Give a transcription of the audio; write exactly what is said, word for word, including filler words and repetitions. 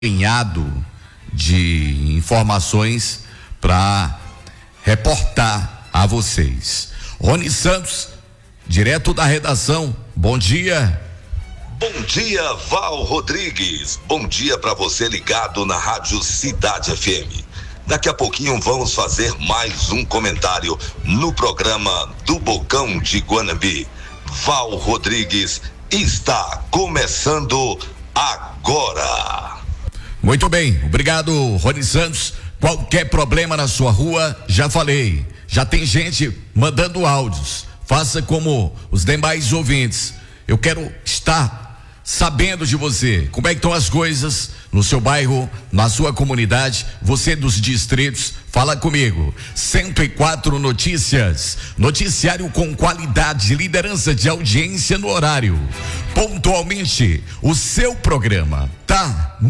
empenhado de informações para reportar a vocês. Rony Santos, direto da redação. Bom dia. Bom dia, Val Rodrigues. Bom dia para você ligado na Rádio Cidade F M. Daqui a pouquinho vamos fazer mais um comentário no programa do Bocão de Guanambi. Val Rodrigues está começando agora. Muito bem, obrigado, Rony Santos. Qualquer problema na sua rua, já falei. Já tem gente mandando áudios. Faça como os demais ouvintes. Eu quero estar sabendo de você. Como é que estão as coisas no seu bairro, na sua comunidade, você dos distritos, fala comigo. cento e quatro Notícias, noticiário com qualidade, liderança de audiência no horário. Pontualmente, o seu programa tá